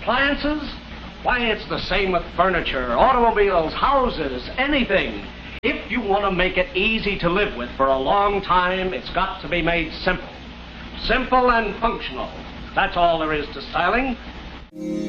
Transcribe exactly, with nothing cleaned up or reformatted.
appliances? Why, it's the same with furniture, automobiles, houses, anything. If you want to make it easy to live with for a long time, it's got to be made simple. Simple and functional. That's all there is to styling.